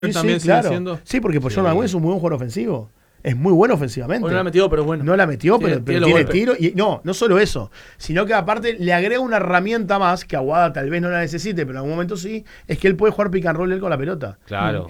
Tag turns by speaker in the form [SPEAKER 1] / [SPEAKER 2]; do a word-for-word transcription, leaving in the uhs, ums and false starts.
[SPEAKER 1] Sí,
[SPEAKER 2] también
[SPEAKER 1] sí,
[SPEAKER 2] sigue
[SPEAKER 1] claro.
[SPEAKER 2] siendo.
[SPEAKER 1] Sí, porque
[SPEAKER 2] Sí.
[SPEAKER 1] John Aragüen es un muy buen jugador ofensivo. Es muy bueno ofensivamente.
[SPEAKER 3] Hoy no la metió, pero bueno.
[SPEAKER 1] No la metió,
[SPEAKER 3] Tiene-
[SPEAKER 1] pero,
[SPEAKER 3] tiene
[SPEAKER 1] pero
[SPEAKER 3] los
[SPEAKER 1] tiene
[SPEAKER 3] golpes.
[SPEAKER 1] tiro. Y no, no solo eso, sino que aparte le agrega una herramienta más que Aguada tal vez no la necesite, pero en algún momento sí, es que él puede jugar pick and roll él con la pelota.
[SPEAKER 4] Claro.